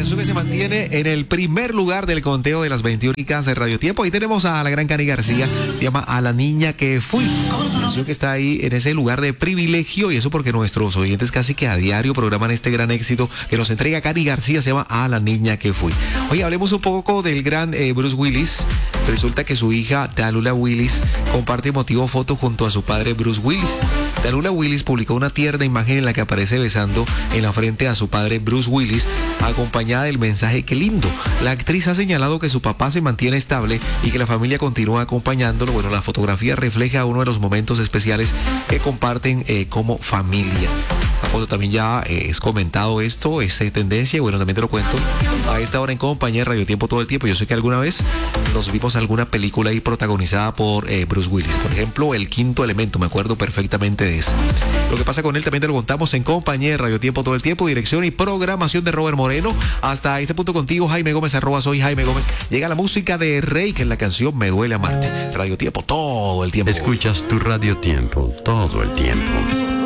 canción que se mantiene en el primer lugar del conteo de las 21 de Radio Tiempo. Ahí tenemos a la gran Cani García, se llama A la niña que fui. Canción que está ahí en ese lugar de privilegio, y eso porque nuestros oyentes casi que a diario programan este gran éxito que nos entrega Cani García, se llama A la niña que fui. Oye, hablemos un poco del gran Bruce Willis. Resulta que su hija Tallulah Willis comparte emotivo foto junto a su padre Bruce Willis. Tallulah Willis publicó una tierna imagen en la que aparece besando en la frente a su padre Bruce Willis, acompañada del mensaje "qué lindo". La actriz ha señalado que su papá se mantiene estable y que la familia continúa acompañándolo. Bueno, la fotografía refleja uno de los momentos especiales que comparten como familia. Esta foto también ya es comentado esto, es tendencia, y bueno, también te lo cuento a esta hora en compañía de Radio Tiempo todo el tiempo. Yo sé que alguna vez nos vimos alguna película ahí protagonizada por Bruce Willis. Por ejemplo, El Quinto Elemento, me acuerdo perfectamente de eso. Lo que pasa con él también te lo contamos en compañía de Radio Tiempo todo el tiempo. Dirección y programación de Robert Moreno. Hasta este punto contigo, Jaime Gómez, @soy Jaime Gómez. Llega la música de Rey, que es la canción Me Duele Amarte. Radio Tiempo todo el tiempo. Escuchas tu Radio Tiempo todo el tiempo.